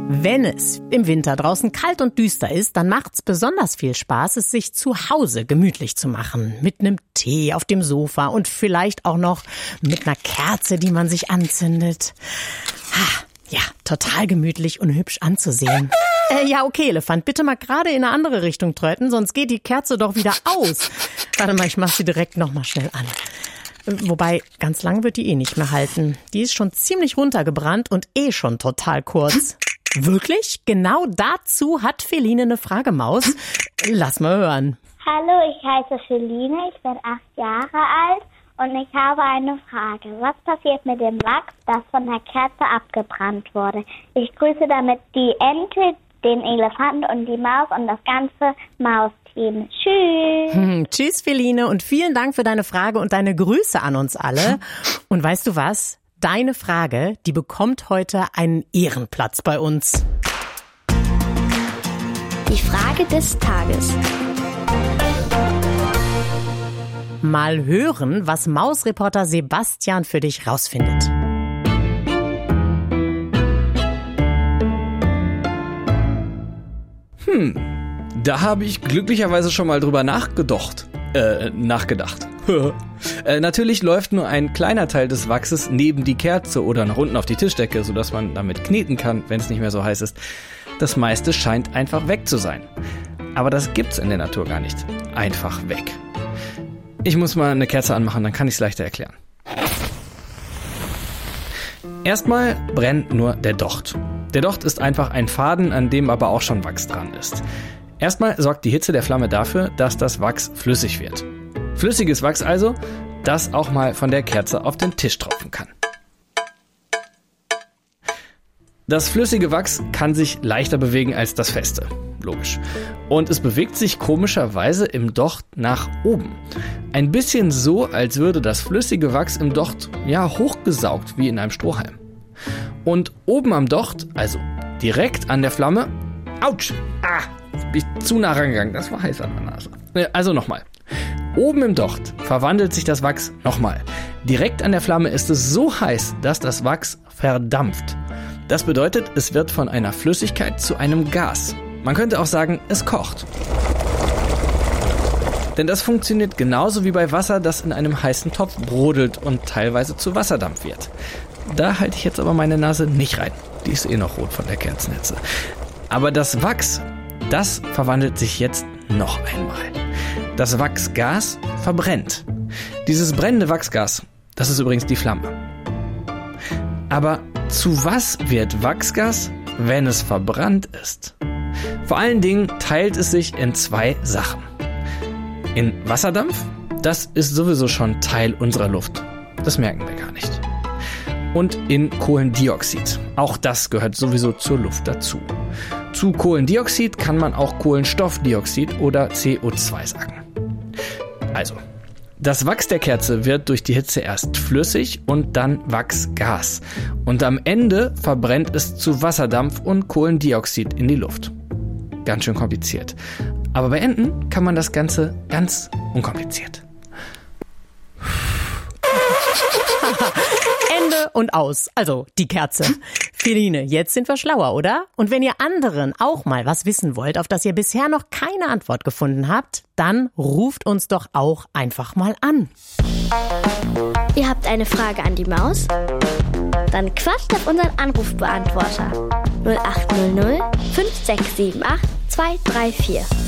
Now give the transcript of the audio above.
Wenn es im Winter draußen kalt und düster ist, dann macht's besonders viel Spaß, es sich zu Hause gemütlich zu machen. Mit einem Tee auf dem Sofa und vielleicht auch noch mit einer Kerze, die man sich anzündet. Ja, total gemütlich und hübsch anzusehen. Ja, okay, Elefant, bitte mal gerade in eine andere Richtung treten, sonst geht die Kerze doch wieder aus. Warte mal, ich mach sie direkt nochmal schnell an. Wobei, ganz lang wird die nicht mehr halten. Die ist schon ziemlich runtergebrannt und schon total kurz. Wirklich? Genau dazu hat Feline eine Frage, Maus. Lass mal hören. Hallo, ich heiße Feline, ich bin 8 Jahre alt und ich habe eine Frage. Was passiert mit dem Wachs, das von der Kerze abgebrannt wurde? Ich grüße damit die Ente, den Elefanten und die Maus und das ganze Mausteam. Tschüss. Tschüss, Feline, und vielen Dank für deine Frage und deine Grüße an uns alle. Und weißt du was? Deine Frage, die bekommt heute einen Ehrenplatz bei uns. Die Frage des Tages. Mal hören, was Mausreporter Sebastian für dich rausfindet. Da habe ich glücklicherweise schon mal drüber nachgedacht. Natürlich läuft nur ein kleiner Teil des Wachses neben die Kerze oder nach unten auf die Tischdecke, sodass man damit kneten kann, wenn es nicht mehr so heiß ist. Das meiste scheint einfach weg zu sein. Aber das gibt's in der Natur gar nicht. Einfach weg. Ich muss mal eine Kerze anmachen, dann kann ich es leichter erklären. Erstmal brennt nur der Docht. Der Docht ist einfach ein Faden, an dem aber auch schon Wachs dran ist. Erstmal sorgt die Hitze der Flamme dafür, dass das Wachs flüssig wird. Flüssiges Wachs also, das auch mal von der Kerze auf den Tisch tropfen kann. Das flüssige Wachs kann sich leichter bewegen als das feste. Logisch. Und es bewegt sich komischerweise im Docht nach oben. Ein bisschen so, als würde das flüssige Wachs im Docht hochgesaugt wie in einem Strohhalm. Und oben am Docht, also direkt an der Flamme, ouch, bin ich zu nah rangegangen, das war heiß an der Nase. Also nochmal. Oben im Docht verwandelt sich das Wachs nochmal. Direkt an der Flamme ist es so heiß, dass das Wachs verdampft. Das bedeutet, es wird von einer Flüssigkeit zu einem Gas. Man könnte auch sagen, es kocht. Denn das funktioniert genauso wie bei Wasser, das in einem heißen Topf brodelt und teilweise zu Wasserdampf wird. Da halte ich jetzt aber meine Nase nicht rein. Die ist noch rot von der Kerzennetze. Aber das Wachs, das verwandelt sich jetzt noch einmal. Das Wachsgas verbrennt. Dieses brennende Wachsgas, das ist übrigens die Flamme. Aber zu was wird Wachsgas, wenn es verbrannt ist? Vor allen Dingen teilt es sich in 2 Sachen. In Wasserdampf, das ist sowieso schon Teil unserer Luft. Das merken wir gar nicht. Und in Kohlendioxid. Auch das gehört sowieso zur Luft dazu. Zu Kohlendioxid kann man auch Kohlenstoffdioxid oder CO2 sagen. Also, das Wachs der Kerze wird durch die Hitze erst flüssig und dann Wachsgas. Und am Ende verbrennt es zu Wasserdampf und Kohlendioxid in die Luft. Ganz schön kompliziert. Aber beenden kann man das Ganze ganz unkompliziert. Ende und aus. Also die Kerze. Feline, jetzt sind wir schlauer, oder? Und wenn ihr anderen auch mal was wissen wollt, auf das ihr bisher noch keine Antwort gefunden habt, dann ruft uns doch auch einfach mal an. Ihr habt eine Frage an die Maus? Dann quatscht auf unseren Anrufbeantworter 0800 5678 234.